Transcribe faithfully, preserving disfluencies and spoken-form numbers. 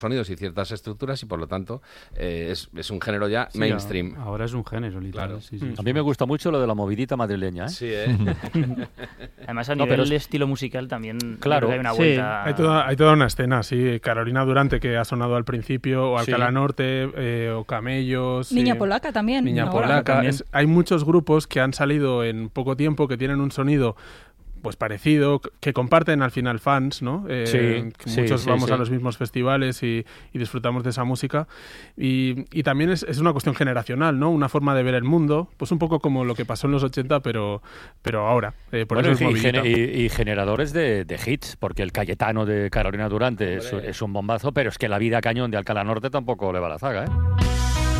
sonidos y ciertas estructuras y por lo tanto eh, es, es un género ya sí, mainstream. Ahora es un género, literal. Claro. Sí, sí, a mí me gusta mucho lo de la movidita madrileña, ¿eh? Sí, ¿eh? Además, a No, nivel pero es- de estilo musical también Claro. creo que hay una Sí. vuelta... Hay toda, hay toda una escena, sí. Carolina Durante, que ha sonado al principio, o Alcalá Sí. Norte, eh, o Camellos. Niña eh, Polaca también. Niña ahora. Polaca. también. Es- hay muchos grupos que han salido en poco tiempo que tienen un sonido pues parecido, que comparten al final fans, ¿no? Eh, Sí, que sí, muchos sí, vamos sí. a los mismos festivales y, y disfrutamos de esa música. Y, y también es, es una cuestión generacional, ¿no? Una forma de ver el mundo, pues un poco como lo que pasó en los ochenta, pero, pero ahora. Eh, por Bueno, eso y, es y movidita. gene- y- y generadores de, de hits, porque el Cayetano de Carolina Durante es, Hombre. es un bombazo, pero es que la vida cañón de Alcalá Norte tampoco le va a la zaga, ¿eh?